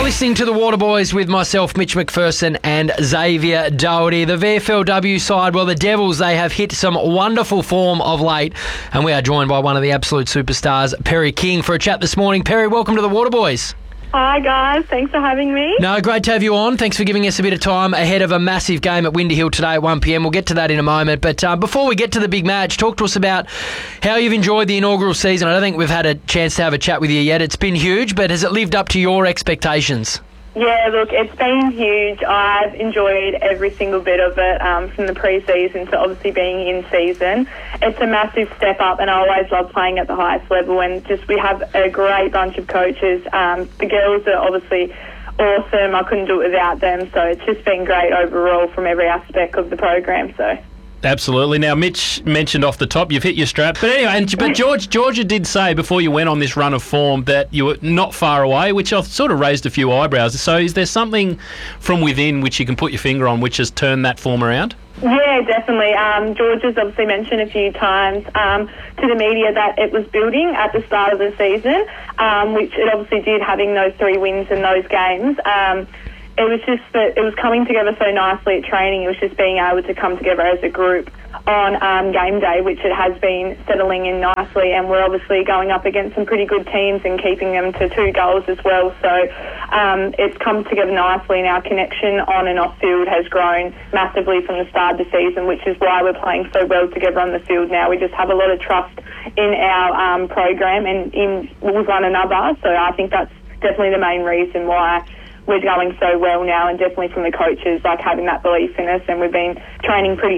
listening to the Waterboys with myself, Mitch McPherson, and Xavier Doherty. The VFLW side, well, the Devils, they have hit some wonderful form of late, and we are joined by one of the absolute superstars, Perry King, for a chat this morning. Perry, welcome to the Waterboys. Hi guys, thanks for having me. No, great to have you on. Thanks for giving us a bit of time ahead of a massive game at Windy Hill today at 1pm. We'll get to that in a moment. But before we get to the big match, talk to us about how you've enjoyed the inaugural season. I don't think we've had a chance to have a chat with you yet. It's been huge, but has it lived up to your expectations? Yeah, look, it's been huge. I've enjoyed every single bit of it, from the pre-season to obviously being in season. It's a massive step up, and I always love playing at the highest level, and just we have a great bunch of coaches. The girls are obviously awesome. I couldn't do it without them, so it's just been great overall from every aspect of the program. So. Absolutely. Now, Mitch mentioned off the top you've hit your strap. But anyway, but Georgia did say before you went on this run of form that you were not far away, which I've sort of raised a few eyebrows. So is there something from within which you can put your finger on which has turned that form around? Yeah, definitely. Georgia's obviously mentioned a few times to the media that it was building at the start of the season, which it obviously did, having those 3 wins in those games. It was just that it was coming together so nicely at training. It was just being able to come together as a group on game day, which it has been settling in nicely. And we're obviously going up against some pretty good teams and keeping them to 2 goals as well. So it's come together nicely, and our connection on and off field has grown massively from the start of the season, which is why we're playing so well together on the field now. We just have a lot of trust in our program and with one another. So I think that's definitely the main reason why we're going so well now, and definitely from the coaches, like having that belief in us, and we've been training pretty